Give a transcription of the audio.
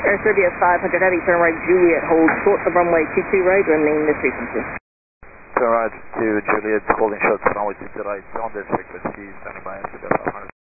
Air Serbia 500 Heavy, turn right Juliet, hold short of runway 22 right, remain this frequency. Turn right to Juliet, holding short runway 22 right, on this frequency, standing by Air Serbia 500.